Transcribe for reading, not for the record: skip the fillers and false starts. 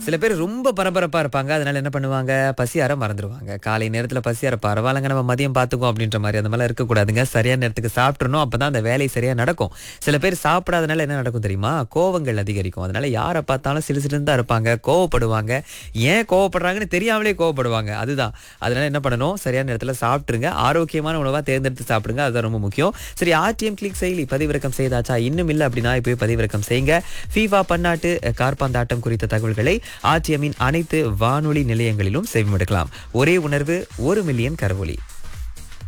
சில பேர் ரொம்ப பரபரப்பா இருப்பாங்க. அதனால என்ன பண்ணுவாங்க, பசியார மறந்துருவாங்க. காலை நேரத்துல பசியார பரவாயில்லங்க நம்ம மதியம் பார்த்துக்குவோம் அப்படின்ற மாரி அந்த மாரிலாம் இருக்கக்கூடாதுங்க. சரியான நேரத்துக்கு சாப்பிட்றணும். அப்பதான் அந்த வேலை சரியா நடக்கும். சில பேர் சாப்பிடாதனால என்ன நடக்கும் தெரியுமா? கோவங்கள் அதிகரிக்கும். அதனால யார பார்த்தாலும் சிடுசிடுன்னு தான் இருப்பாங்க. கோவப்படுவாங்க. ஏன் கோவப்படுறாங்கன்னு தெரியாமலே கோவப்படுவாங்க. அதுதான். அதனால என்ன பண்ணணும், சரியான நேரத்துல சாப்பிட்டுருங்க. ஆரோக்கியமான உணவா தேர்ந்தெடுத்து சாப்பிடுங்க. அதுதான் ரொம்ப முக்கியம். சரி, ஆர்டிஎம் கிளிக் செயலி பதிவிறக்கம் செய்தாச்சா? இன்னும் இல்ல அப்படின்னா இப்பவே பதிவிறக்கம் செய்யுங்க. ஃபீஃபா பன்னாட்டு காற்பந்தாட்டம் குறித்த தகவல்களை ஆர்டிஎம்மின் அனைத்து வானொலி நிலையங்களிலும் செவிமடுக்கலாம். ஒரே உணர்வு, 1 மில்லியன் கரவொலி.